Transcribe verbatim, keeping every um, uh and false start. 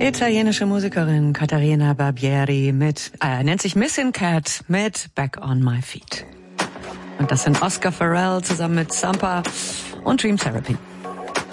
Italienische Musikerin Caterina Barbieri mit, äh, nennt sich Missing Cat mit Back on My Feet. Und das sind Oscar Farrell zusammen mit Sampa und Dream Therapy.